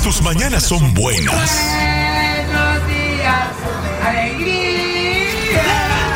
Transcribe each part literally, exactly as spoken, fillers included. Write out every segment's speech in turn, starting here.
tus mañanas son buenas. Buenos días, alegría.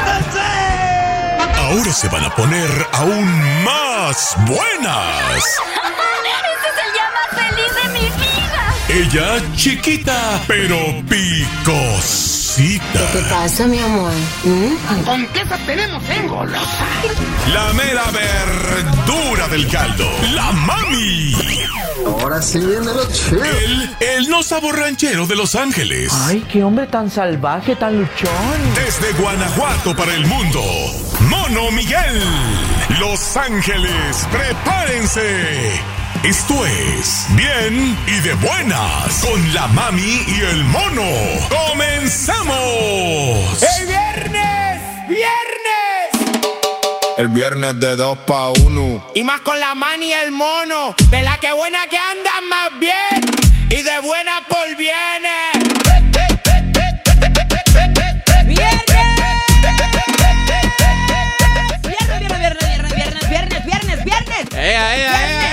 Ahora se van a poner aún más buenas. ¡Este es el día más feliz de mi vida! Ella chiquita, pero picosita. ¿Qué te pasa, mi amor? ¿Mm? Con queso tenemos, ¿eh? Golosa. La mera verdura del caldo, la mami. Ahora sí viene lo chido. El, el no sabor ranchero de Los Ángeles. Ay, qué hombre tan salvaje, tan luchón. Desde Guanajuato para el mundo, Mono Miguel. Los Ángeles, prepárense. Esto es Bien y de Buenas con la mami y el mono. ¡Comenzamos! ¡El viernes! ¡Viernes! El viernes de dos pa' uno. Y más con la mani y el mono. De la que buena que andan más bien. Y de buena por viene. ¡Viernes! ¡Viernes, viernes, viernes, viernes, viernes, viernes, viernes! ¡Ea, ea, ea!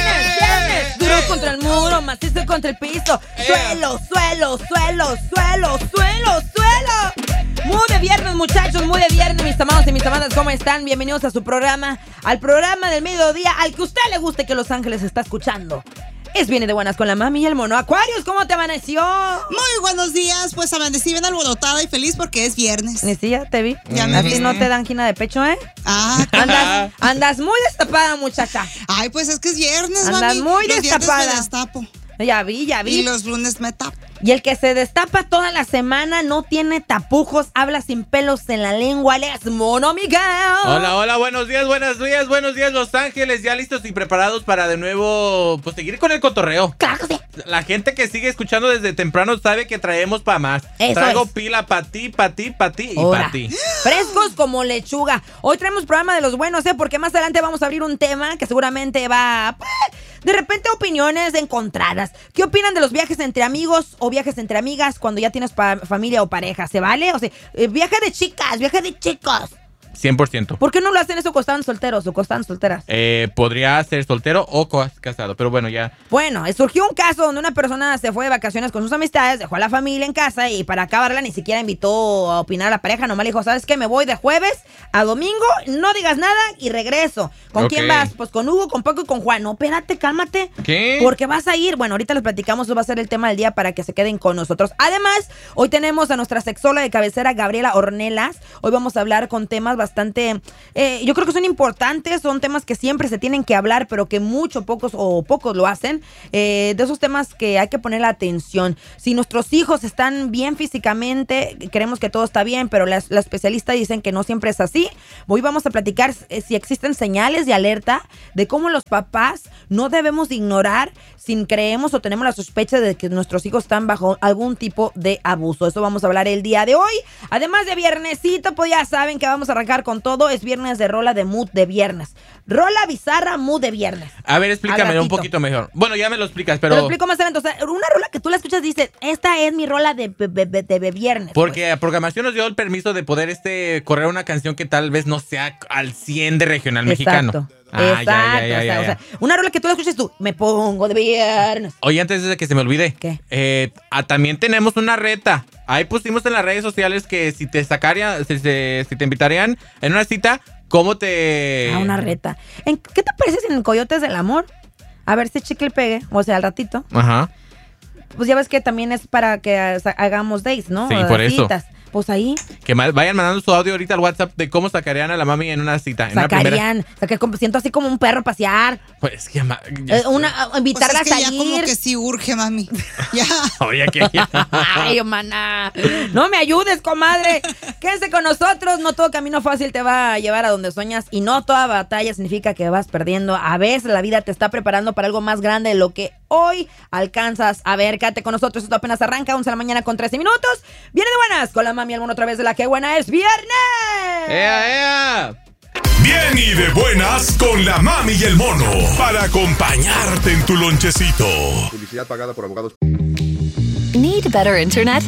Duro contra el muro, macizo contra el piso. Suelo, suelo, suelo, suelo, suelo, suelo. Muy de viernes, muchachos, muy de viernes, mis amados y mis amadas, ¿cómo están? Bienvenidos a su programa, al programa del mediodía, al que a usted le guste que Los Ángeles está escuchando. Es Viene de Buenas con la mami y el mono. Aquarius, ¿cómo te amaneció? Muy buenos días, pues amanecí bien alborotada y feliz porque es viernes. Sí, ya te vi. Ya me ¿A ti viste? no te dan angina de pecho, eh? Ah, Andas, andas muy destapada, muchacha. ay, pues es que es viernes, Andas mami. muy los destapada. viernes me destapo Ya vi, ya vi. y los lunes me tapo. Y el que se destapa toda la semana no tiene tapujos, habla sin pelos en la lengua, él es Mono Miguel. Hola, hola, buenos días, buenos días, buenos días, Los Ángeles, ya listos y preparados para de nuevo, pues seguir con el cotorreo. Claro que sí. La gente que sigue escuchando desde temprano sabe que traemos pa' más. Eso Traigo es. pila pa' ti, pa' ti, pa' ti y Ahora, pa' ti. frescos como lechuga. Hoy traemos programa de los buenos, ¿eh? Porque más adelante vamos a abrir un tema que seguramente va... pues, de repente opiniones encontradas. ¿Qué opinan de los viajes entre amigos o viajes entre amigas cuando ya tienes pa- familia o pareja? ¿Se vale? O sea, eh, viaje de chicas, viaje de chicos. cien por ciento. ¿Por qué no lo hacen eso cuando están solteros o cuando están solteras? Eh, podría ser soltero o co- casado, pero bueno, ya. Bueno, surgió un caso donde una persona se fue de vacaciones con sus amistades, dejó a la familia en casa y para acabarla ni siquiera invitó a opinar a la pareja, nomás le dijo, ¿sabes qué? Me voy de jueves a domingo, no digas nada y regreso. ¿Con Ok. quién vas? Pues con Hugo, con Paco y con Juan. No, espérate, cálmate. ¿Qué? Porque vas a ir. Bueno, ahorita les platicamos, eso va a ser el tema del día para que se queden con nosotros. Además, hoy tenemos a nuestra sexóloga de cabecera, Gabriela Ornelas. Hoy vamos a hablar con temas bastante... Eh, yo creo que son importantes, son temas que siempre se tienen que hablar, pero que mucho pocos o pocos lo hacen. Eh, de esos temas que hay que poner la atención. Si nuestros hijos están bien físicamente, creemos que todo está bien, pero las, las especialistas dicen que no siempre es así. Hoy vamos a platicar eh, si existen señales de alerta de cómo los papás no debemos de ignorar si creemos o tenemos la sospecha de que nuestros hijos están bajo algún tipo de abuso. Eso vamos a hablar el día de hoy. Además de viernesito, pues ya saben que vamos a arrancar con todo. Es viernes de rola de mood de viernes. Rola bizarra, mood de viernes. A ver, explícame Al un ratito. poquito mejor. Bueno, ya me lo explicas, Te pero... lo explico más adelante. O sea, una rola que tú la escuchas dice, esta es mi rola de, de, de, de- de viernes. Porque a programación nos dio el permiso de poder este correr una canción que tal vez no sea al cien de regional pues. mexicano. Exacto. Ah, ya, Exacto. ya, ya, o, sea, ya, o sea, ya. una rola que tú la escuches tú, me pongo de viernes. Oye, antes de que se me olvide. ¿Qué? Eh, ah, también tenemos una reta. Ahí pusimos en las redes sociales que si te sacarían, si, si- si te invitarían en una cita, ¿cómo te...? Ah, una reta. ¿En qué te pareces en Coyotes del Amor? A ver si chicle pegue, o sea, al ratito. Ajá. Pues ya ves que también es para que ha- hagamos dates, ¿no? Sí, O por eso. citas. Pues ahí Que ma- vayan mandando su audio ahorita al WhatsApp de cómo sacarían a la mami en una cita. En una primera... sacarían, o sea, que como- siento así como un perro pasear, Pues que ma- ya eh, sé. una, a- Pues invitarla es que a ya salir. como que sí urge, mami. Ya. Oye, que ya. Ay, maná. No me ayudes, comadre. Quédense con nosotros. No todo camino fácil te va a llevar a donde sueñas. Y no toda batalla significa que vas perdiendo. A veces la vida te está preparando para algo más grande de lo que hoy alcanzas a ver. Quédate con nosotros. Esto apenas arranca. once de la mañana con trece minutos. Viene de Buenas con la mami y el mono otra vez de la que buena es viernes. ¡Ea, ea! Bien y de Buenas con la mami y el mono. Para acompañarte en tu lonchecito. Publicidad pagada por abogados. Need better internet?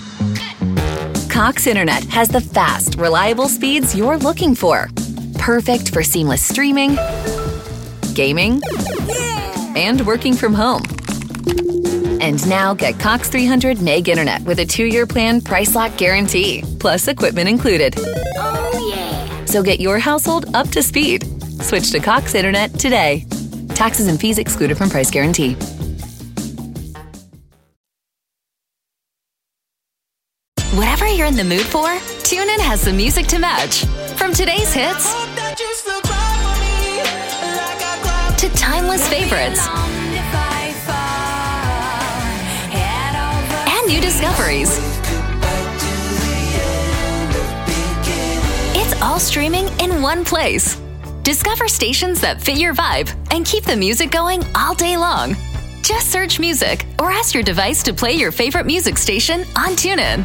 Cox Internet has the fast, reliable speeds you're looking for. Perfect for seamless streaming, gaming, and working from home. And now get Cox three hundred meg internet with a two-year plan price lock guarantee, plus equipment included. Oh, yeah. So get your household up to speed. Switch to Cox Internet today. Taxes and fees excluded from price guarantee. Whatever you're in the mood for, TuneIn has the music to match. From today's hits to timeless favorites and new discoveries. It's all streaming in one place. Discover stations that fit your vibe and keep the music going all day long. Just search music or ask your device to play your favorite music station on TuneIn.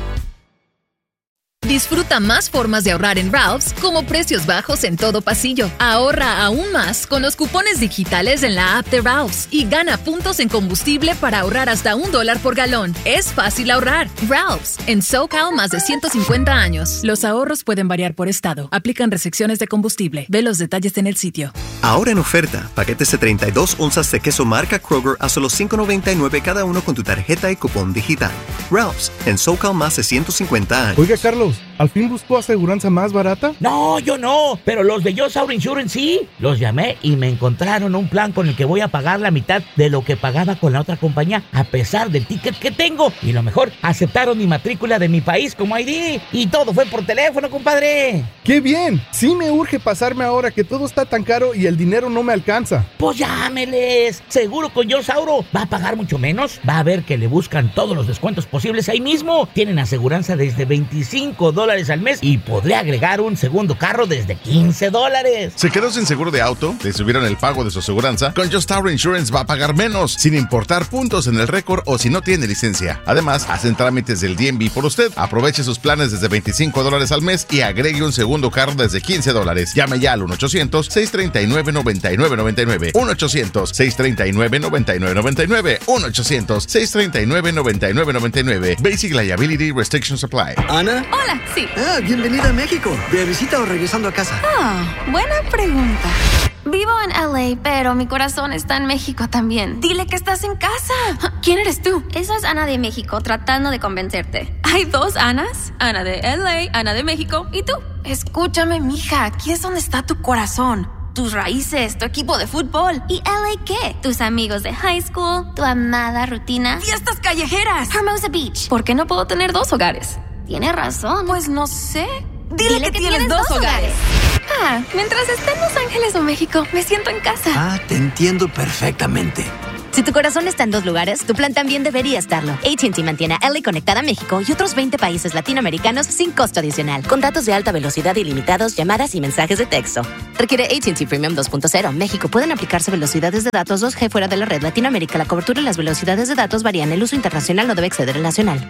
Disfruta más formas de ahorrar en Ralph's, como precios bajos en todo pasillo. Ahorra aún más con los cupones digitales en la app de Ralph's y gana puntos en combustible para ahorrar hasta un dólar por galón. Es fácil ahorrar. Ralph's, en SoCal más de ciento cincuenta años. Los ahorros pueden variar por estado. Aplican restricciones de combustible. Ve los detalles en el sitio. Ahora en oferta, paquetes de treinta y dos onzas de queso marca Kroger a solo cinco noventa y nueve cada uno con tu tarjeta y cupón digital. Ralph's, en SoCal más de ciento cincuenta años. Oiga, Carlos, ¿al fin buscó aseguranza más barata? No, yo no, pero los de Yo Sauro Insurance sí. Los llamé y me encontraron un plan con el que voy a pagar la mitad de lo que pagaba con la otra compañía, a pesar del ticket que tengo. Y lo mejor, aceptaron mi matrícula de mi país como I D. Y todo fue por teléfono, compadre. ¡Qué bien! Sí me urge pasarme ahora que todo está tan caro y el dinero no me alcanza. Pues llámeles. Seguro con Yo Sauro va a pagar mucho menos. Va a ver que le buscan todos los descuentos posibles ahí mismo. Tienen aseguranza desde veinticinco dólares al mes y podría agregar un segundo carro desde quince dólares. ¿Se quedó sin seguro de auto? ¿Le subieron el pago de su aseguranza? Con Just Auto Insurance va a pagar menos, sin importar puntos en el récord o si no tiene licencia. Además, hacen trámites del D M V por usted. Aproveche sus planes desde veinticinco dólares al mes y agregue un segundo carro desde quince dólares. Llame ya al uno ochocientos, seiscientos treinta y nueve, noventa y nueve noventa y nueve. uno ochocientos, seiscientos treinta y nueve, noventa y nueve noventa y nueve. uno ochocientos, seiscientos treinta y nueve, noventa y nueve noventa y nueve. Basic Liability Restrictions Apply. ¿Ana? Hola, sí. Ah, bienvenida a México. ¿De visita o regresando a casa? Ah, buena pregunta. Vivo en L A, pero mi corazón está en México también. Dile que estás en casa. ¿Quién eres tú? Esa es Ana de México, tratando de convencerte. ¿Hay dos Anas? Ana de L A, Ana de México, ¿y tú? Escúchame, mija, aquí es donde está tu corazón. Tus raíces, tu equipo de fútbol. ¿Y L A qué? Tus amigos de high school, tu amada rutina. ¡Fiestas callejeras! Hermosa Beach. ¿Por qué no puedo tener dos hogares? Tienes razón. Pues no sé. Dile, Dile que, que tienes, tienes dos, dos hogares. hogares. Ah, mientras esté en Los Ángeles o México, me siento en casa. Ah, te entiendo perfectamente. Si tu corazón está en dos lugares, tu plan también debería estarlo. A T and T mantiene a L A conectada a México y otros veinte países latinoamericanos sin costo adicional. Con datos de alta velocidad ilimitados, llamadas y mensajes de texto. Requiere A T and T Premium dos punto cero. México. Pueden aplicarse velocidades de datos dos G fuera de la red. Latinoamérica. La cobertura y las velocidades de datos varían. El uso internacional no debe exceder el nacional.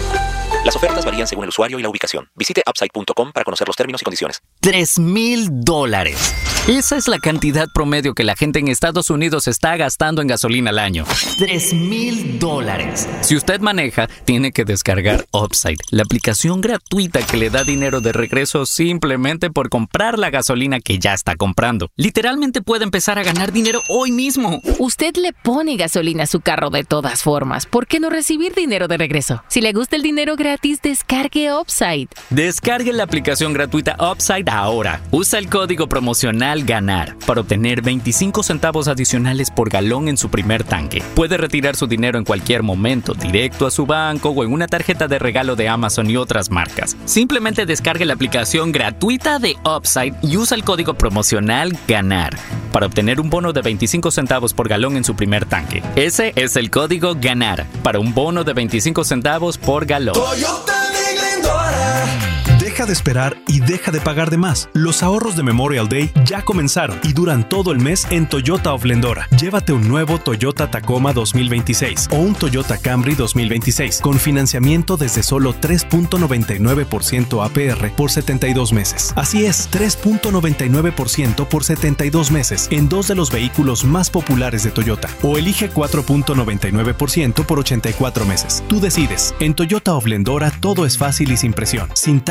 Las ofertas varían según el usuario y la ubicación. Visite upside punto com para conocer los términos y condiciones. Tres mil dólares. Esa es la cantidad promedio que la gente en Estados Unidos está gastando en gasolina al año. Tres mil dólares. Si usted maneja, tiene que descargar Upside, la aplicación gratuita que le da dinero de regreso simplemente por comprar la gasolina que ya está comprando. Literalmente puede empezar a ganar dinero hoy mismo. Usted le pone gasolina a su carro de todas formas. ¿Por qué no recibir dinero de regreso? Si le gusta el dinero gratis, descargue Upside. Descargue la aplicación gratuita Upside ahora. Usa el código promocional GANAR para obtener veinticinco centavos adicionales por galón en su primer tanque. Puede retirar su dinero en cualquier momento, directo a su banco o en una tarjeta de regalo de Amazon y otras marcas. Simplemente descargue la aplicación gratuita de Upside y usa el código promocional GANAR para obtener un bono de veinticinco centavos por galón en su primer tanque. Ese es el código GANAR para un bono de veinticinco centavos por galón. Toyota de Glendora. Deja de esperar y deja de pagar de más. Los ahorros de Memorial Day ya comenzaron y duran todo el mes en Toyota of Glendora. Llévate un nuevo Toyota Tacoma dos mil veintiséis o un Toyota Camry dos mil veintiséis con financiamiento desde solo tres punto noventa y nueve por ciento A P R por setenta y dos meses. Así es, tres punto noventa y nueve por ciento por setenta y dos meses en dos de los vehículos más populares de Toyota. O elige cuatro punto noventa y nueve por ciento por ochenta y cuatro meses. Tú decides. En Toyota of Glendora todo es fácil y sin presión, sin tácticas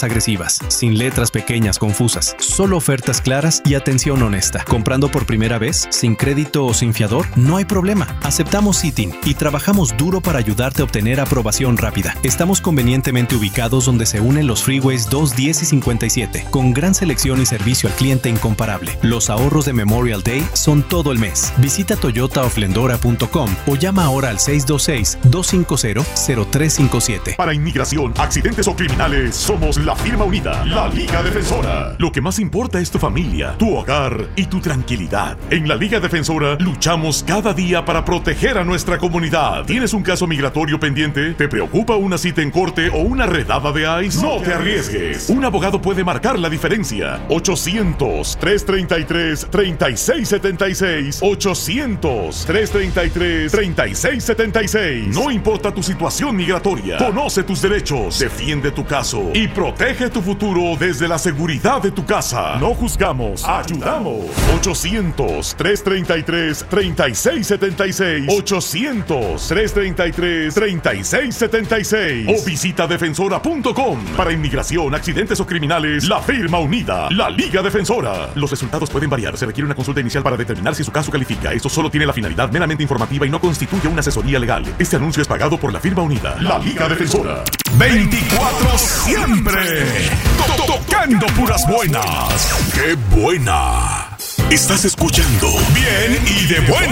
agresivas, sin letras pequeñas confusas, solo ofertas claras y atención honesta. Comprando por primera vez, sin crédito o sin fiador, no hay problema. Aceptamos Citin y trabajamos duro para ayudarte a obtener aprobación rápida. Estamos convenientemente ubicados donde se unen los freeways dos, diez y cincuenta y siete, con gran selección y servicio al cliente incomparable. Los ahorros de Memorial Day son todo el mes. Visita toyota of lendora punto com o llama ahora al seis dos seis, dos cinco cero, cero tres cinco siete. Para inmigración, accidentes o criminales, somos la firma unida, la Liga Defensora. Lo que más importa es tu familia, tu hogar y tu tranquilidad. En la Liga Defensora luchamos cada día para proteger a nuestra comunidad. ¿Tienes un caso migratorio pendiente? ¿Te preocupa una cita en corte o una redada de ICE? No te arriesgues. Un abogado puede marcar la diferencia. ochocientos, trescientos treinta y tres, treinta y seis setenta y seis. ochocientos, trescientos treinta y tres, treinta y seis setenta y seis. No importa tu situación migratoria. Conoce tus derechos, defiende tu caso y protege tu futuro desde la seguridad de tu casa. No juzgamos, ayudamos. ochocientos, trescientos treinta y tres, treinta y seis setenta y seis. ochocientos, trescientos treinta y tres, treinta y seis setenta y seis. O visita defensora punto com. Para inmigración, accidentes o criminales, la firma unida, la Liga Defensora. Los resultados pueden variar. Se requiere una consulta inicial para determinar si su caso califica. Esto solo tiene la finalidad meramente informativa y no constituye una asesoría legal. Este anuncio es pagado por la firma unida, la Liga Defensora. veinticuatro siempre. Tocando puras buenas. ¡Qué buena! Estás escuchando Bien y de Buenas.